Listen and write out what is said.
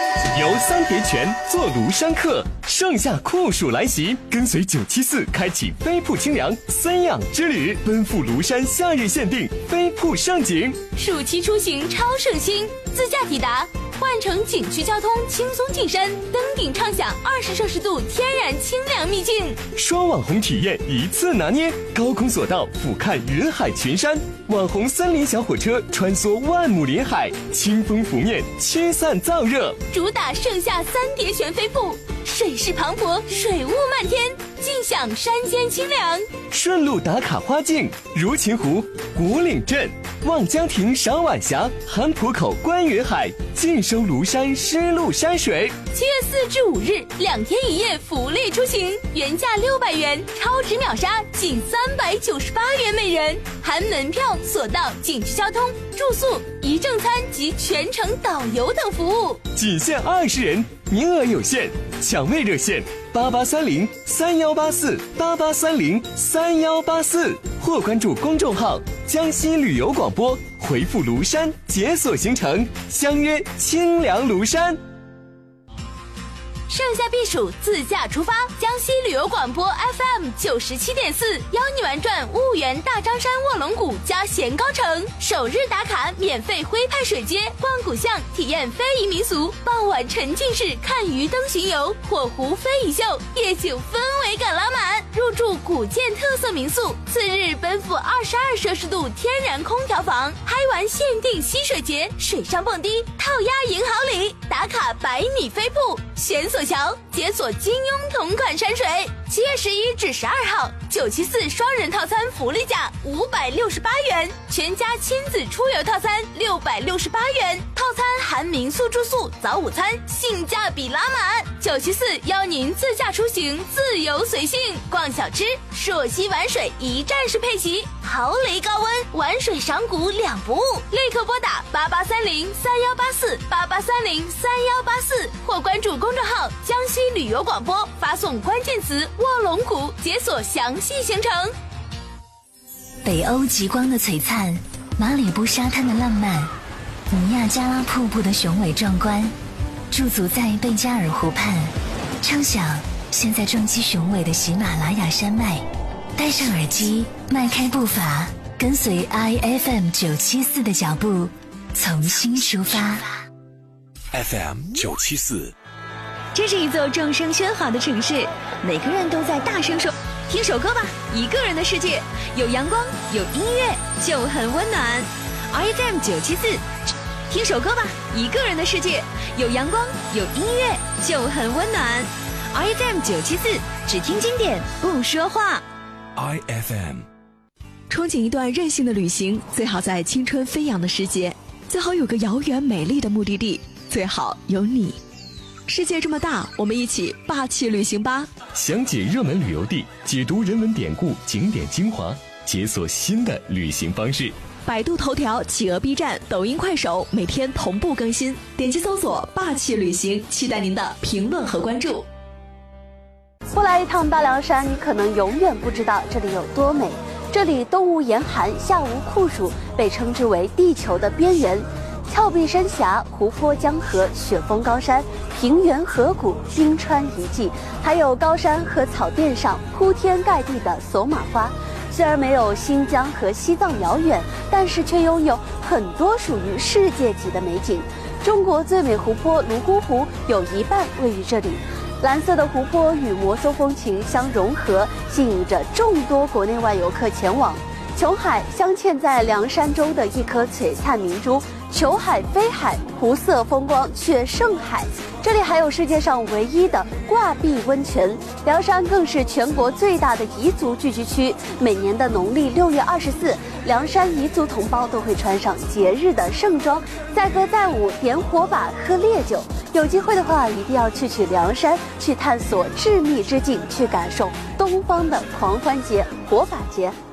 由三叠泉做庐山客，盛夏酷暑来袭，跟随974开启飞瀑清凉森养之旅，奔赴庐山夏日限定飞瀑盛景。 暑期出行超省心，自驾抵达，换乘景区交通轻松进山，登顶畅享20摄氏度天然清凉秘境。 双网红体验一次拿捏，高空索道俯瞰云海群山，网红森林小火车穿梭万亩林海，清风拂面驱散燥热。 主打盛夏三叠泉飞瀑，水势磅礴，水雾漫天，尽享山间清凉。 顺路打卡花境，如琴湖、古岭镇、望江亭赏晚霞，韩浦口观云海，尽收庐山湿漉山水。 7月4至5日2天1夜福利出行，原价600元，超值秒杀仅398元每人，含门票、索道、景区交通、住宿、一正餐及全程导游等服务， 仅限20人，名额有限，抢位热线8830318488303184，或关注公众号江西旅游广播，回复庐山解锁行程，相约清凉庐山。 盛夏避暑，自驾出发，江西旅游广播 FM 97.4邀你玩转婺源大张山卧龙谷加咸高城，首日打卡免费徽派水街，逛古巷，体验非遗民俗，傍晚沉浸式看鱼灯巡游，火湖非遗秀，夜景氛围感拉满，入住古建特色民宿。次日奔赴22摄氏度天然空调房，嗨玩限定溪水节，水上蹦迪，套鸭赢好礼，打卡100米飞瀑，悬索桥，解锁金庸同款山水。7月11至12号，974双人套餐福利价568元，全家亲子出游套餐668元，套餐含民宿住宿、早午餐，性价比拉满。974邀您自驾出行，自由随性，逛小吃，朔溪玩水一站式配齐，豪雷高温，玩水赏谷2不误。立刻拨打8830318488303184，或关注公众号江西旅游广播，发送关键词卧龙谷，解锁详细行程。 北欧极光的璀璨，马里布沙滩的浪漫，尼亚加拉瀑布的雄伟壮观，驻足在贝加尔湖畔，畅想现在撞击雄伟的喜马拉雅山脉。戴上耳机，迈开步伐，跟随 IFM 974的脚步，从新出发。 FM 974， 这是一座众声喧哗的城市，每个人都在大声说：“听首歌吧，一个人的世界，有阳光，有音乐，就很温暖。” IFM 974，听首歌吧，一个人的世界，有阳光，有音乐，就很温暖。IFM 974，只听经典，不说话。 IFM， 憧憬一段任性的旅行，最好在青春飞扬的时节，最好有个遥远美丽的目的地，最好有你。世界这么大，我们一起霸气旅行吧！ 详解热门旅游地，解读人文典故、景点精华，解锁新的旅行方式。 百度头条、企鹅 B 站、抖音、快手每天同步更新，点击搜索“霸气旅行”，期待您的评论和关注。 不来一趟大凉山，你可能永远不知道这里有多美。这里冬无严寒，夏无酷暑，被称之为地球的边缘。峭壁山峡、湖泊江河、雪峰高山、平原河谷、冰川遗迹，还有高山和草甸上铺天盖地的索玛花。虽然没有新疆和西藏遥远，但是却拥有很多属于世界级的美景。中国最美湖泊泸沽湖有一半位于这里。蓝色的湖泊与摩梭风情相融合，吸引着众多国内外游客前往。琼海镶嵌在凉山州的一颗璀璨明珠，球海非海，湖色风光却胜海。这里还有世界上唯一的挂壁温泉。凉山更是全国最大的彝族聚居区，每年的农历6月24，凉山彝族同胞都会穿上节日的盛装，载歌载舞，点火把，喝烈酒。有机会的话，一定要去凉山，去探索致密之境，去感受东方的狂欢节、火把节。